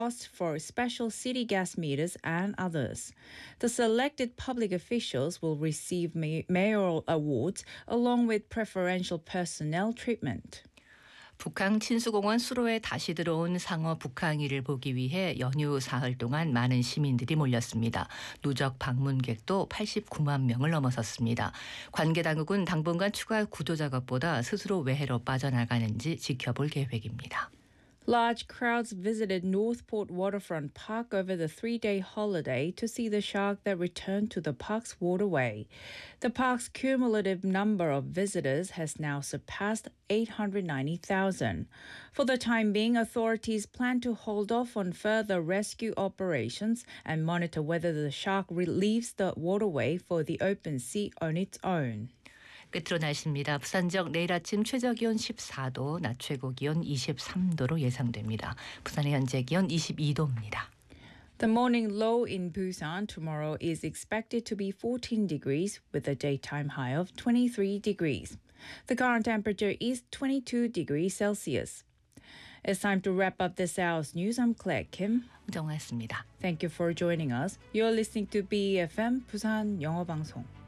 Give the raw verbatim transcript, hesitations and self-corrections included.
cost for special city gas meters and others. The selected public officials will receive ma- mayoral awards along with preferential personnel treatment. 북한 친수공원 수로에 다시 들어온 상어 북항이를 보기 위해 연휴 사흘 동안 많은 시민들이 몰렸습니다. 누적 방문객도 팔십구만 명을 넘어섰습니다. 관계 당국은 당분간 추가 구조 작업보다 스스로 외해로 빠져나가는지 지켜볼 계획입니다. Large crowds visited Northport Waterfront Park over the three-day holiday to see the shark that returned to the park's waterway. The park's cumulative number of visitors has now surpassed eight hundred ninety thousand. For the time being, authorities plan to hold off on further rescue operations and monitor whether the shark leaves the waterway for the open sea on its own. 끝으로 날씨입니다. 부산 지역 내일 아침 최저 기온 십사 도, 낮 최고 기온 이십삼 도로 예상됩니다. 부산의 현재 기온 이십이 도입니다. The morning low in Busan tomorrow is expected to be fourteen degrees with a daytime high of twenty-three degrees. The current temperature is twenty-two degrees Celsius. It's time to wrap up this hour's news. I'm Claire Kim. 정화였습니다. Thank you for joining us. You're listening to B E F M 부산 영어 방송.